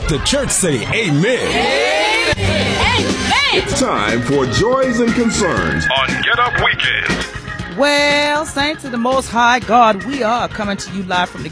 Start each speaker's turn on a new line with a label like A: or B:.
A: the church say amen.
B: It's time for Joys and Concerns
C: on Get Up Weekend.
D: Well, saints of the Most High God, we are coming to you live from the